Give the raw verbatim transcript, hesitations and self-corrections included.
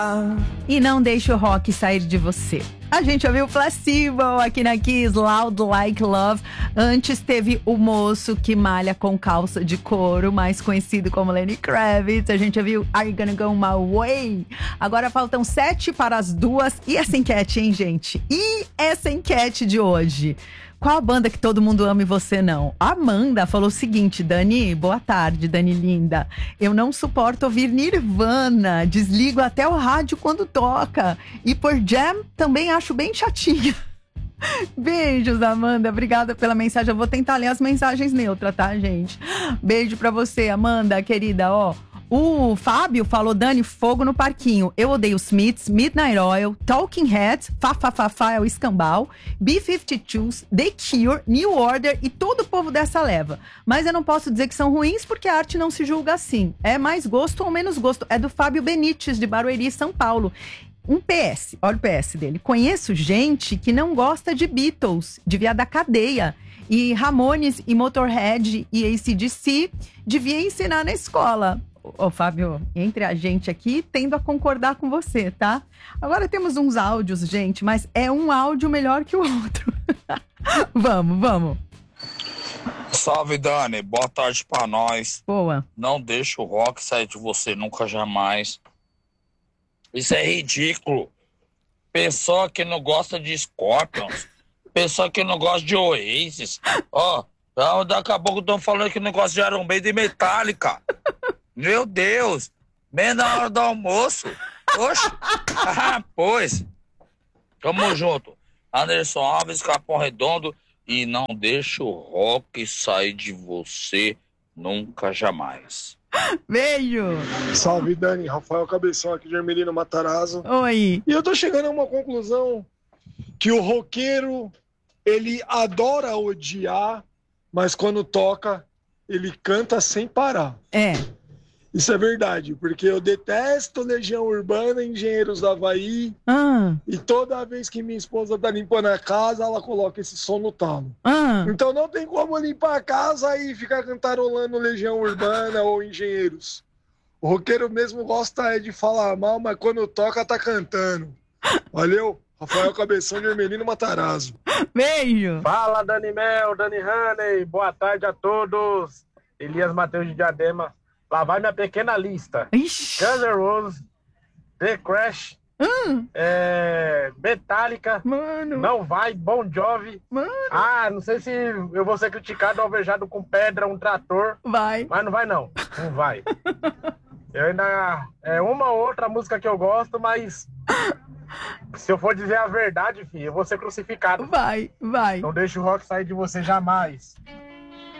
E não deixe o rock sair de você. A gente ouviu Placebo aqui na Kiss, Loud Like Love. Antes teve o moço que malha com calça de couro, mais conhecido como Lenny Kravitz. A gente ouviu Are You Gonna Go My Way? Agora faltam sete para as duas. E essa enquete, hein, gente? E essa enquete de hoje? Qual a banda que todo mundo ama e você não? A Amanda falou o seguinte: Dani, boa tarde, Dani linda. Eu não suporto ouvir Nirvana. Desligo até o rádio quando toca. E por Jam também acho bem chatinha. Beijos, Amanda. Obrigada pela mensagem. Eu vou tentar ler as mensagens neutras, tá, gente? Beijo pra você, Amanda, querida. Ó, o Fábio falou: Dani, fogo no parquinho. Eu odeio Smiths, Midnight Oil, Talking Heads, Fafafafá é o escambau, B cinquenta e dois, The Cure, New Order e todo o povo dessa leva. Mas eu não posso dizer que são ruins porque a arte não se julga assim. É mais gosto ou menos gosto. É do Fábio Benites, de Barueri, São Paulo. Um P S, olha o P S dele. Conheço gente que não gosta de Beatles, devia dar cadeia. E Ramones e Motorhead e A C D C devia ensinar na escola. Ô, Fábio, entre a gente aqui, tendo a concordar com você, tá? Agora temos uns áudios, gente, mas é um áudio melhor que o outro. Vamos, vamos. Salve, Dani. Boa tarde pra nós. Boa. Não deixa o rock sair de você nunca, jamais. Isso é ridículo. Pessoa que não gosta de Scorpions. Pessoa que não gosta de Oasis. Ó, oh, daqui a pouco estão falando que não gosta de Iron Maiden e Metallica. Meu Deus, bem na hora do almoço. Oxe, ah, pois. Tamo junto. Anderson Alves, Capão Redondo. E não deixa o rock sair de você nunca, jamais. Beijo. Salve, Dani. Rafael Cabeção aqui de Ermelino Matarazzo. Oi. E eu tô chegando a uma conclusão que o roqueiro, ele adora odiar, mas quando toca, ele canta sem parar. É. Isso é verdade, porque eu detesto Legião Urbana, Engenheiros do Havaí, Ah. e toda vez que minha esposa tá limpando a casa, ela coloca esse som no talo. Ah. Então não tem como limpar a casa e ficar cantarolando Legião Urbana ou Engenheiros. O roqueiro mesmo gosta é de falar mal, mas quando toca tá cantando. Valeu, Rafael Cabeção de Ermelino Matarazzo. Beijo. Fala, Dani Mel, Dani Haney, boa tarde a todos. Elias Matheus de Diadema. Lá vai minha pequena lista. Ixi. Guns N' Roses, The Crash, Hum. é, Metallica, Mano. não vai, Bon Jovi. Mano. Ah, não sei se eu vou ser criticado, alvejado com pedra, um trator. Vai. Mas não vai não, não vai. Eu ainda... É uma ou outra música que eu gosto, mas... Se eu for dizer a verdade, filho, eu vou ser crucificado. Vai, vai. Não deixa o rock sair de você jamais.